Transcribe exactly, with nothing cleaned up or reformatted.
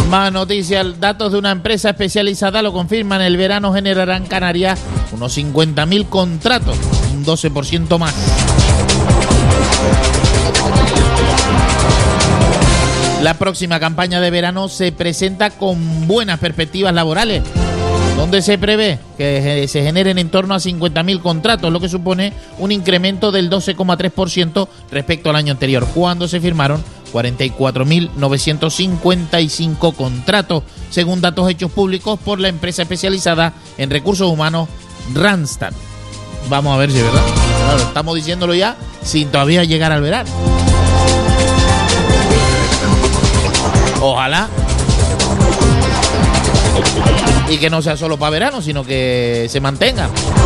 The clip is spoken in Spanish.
Más noticias, datos de una empresa especializada lo confirman, el verano generará en Canarias unos cincuenta mil contratos, un doce por ciento más. La próxima campaña de verano se presenta con buenas perspectivas laborales, donde se prevé que se generen en torno a cincuenta mil contratos, lo que supone un incremento del doce coma tres por ciento respecto al año anterior, cuando se firmaron cuarenta y cuatro mil novecientos cincuenta y cinco contratos, según datos hechos públicos por la empresa especializada en recursos humanos Randstad. Vamos a ver si es verdad. Claro, estamos diciéndolo ya sin todavía llegar al verano. Ojalá. Y que no sea solo para verano, sino que se mantenga.